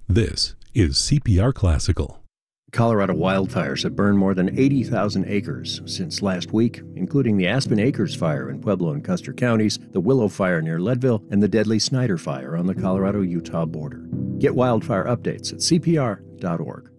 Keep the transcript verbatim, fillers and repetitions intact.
This is C P R Classical. Colorado wildfires have burned more than eighty thousand acres since last week, including the Aspen Acres fire in Pueblo and Custer counties, the Willow fire near Leadville, and the deadly Snyder fire on the Colorado-Utah border. Get wildfire updates at C P R dot org.